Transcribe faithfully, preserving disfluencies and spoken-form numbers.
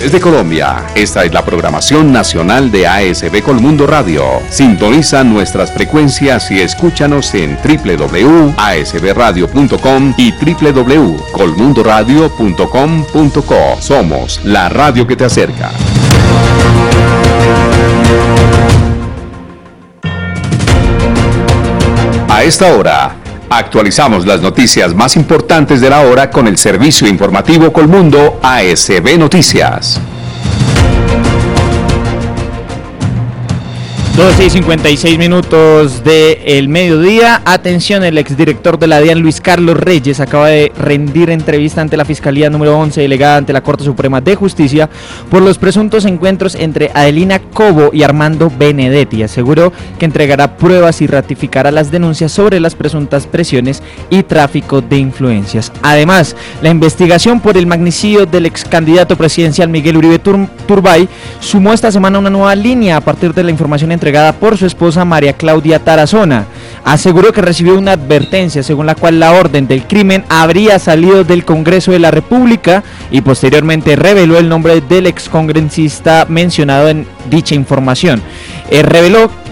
regiones de Colombia. Esta es la programación nacional de A S B Colmundo Radio. Sintoniza nuestras frecuencias y escúchanos en doble u doble u doble u punto a s b radio punto com y doble u doble u doble u punto colmundo radio punto com punto co. Somos la radio que te acerca. A esta hora, actualizamos las noticias más importantes de la hora con el servicio informativo Colmundo A S B Noticias. doce y cincuenta y seis minutos del mediodía. Atención, el exdirector de la DIAN, Luis Carlos Reyes, acaba de rendir entrevista ante la Fiscalía número once, delegada ante la Corte Suprema de Justicia, por los presuntos encuentros entre Adelina Cobo y Armando Benedetti. Aseguró que entregará pruebas y ratificará las denuncias sobre las presuntas presiones y tráfico de influencias. Además, la investigación por el magnicidio del ex candidato presidencial Miguel Uribe Tur- Turbay sumó esta semana una nueva línea a partir de la información entre entregada por su esposa María Claudia Tarazona. Aseguró que recibió una advertencia según la cual la orden del crimen habría salido del Congreso de la República y posteriormente reveló el nombre del excongresista mencionado en dicha información. Eh, reveló